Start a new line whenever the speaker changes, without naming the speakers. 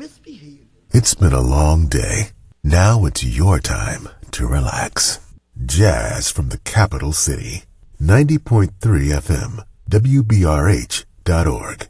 It's been a long day. Now it's your time to relax. Jazz from the capital city. 90.3 FM, WBRH.org.